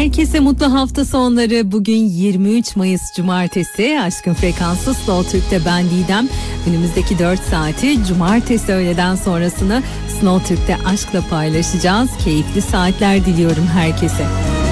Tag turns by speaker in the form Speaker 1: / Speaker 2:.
Speaker 1: Herkese mutlu hafta sonları. Bugün 23 Mayıs Cumartesi. Aşkın Frekansı Slow Türk'te ben Didem. Önümüzdeki 4 saati Cumartesi öğleden sonrasını Slow Türk'te aşkla paylaşacağız. Keyifli saatler diliyorum herkese.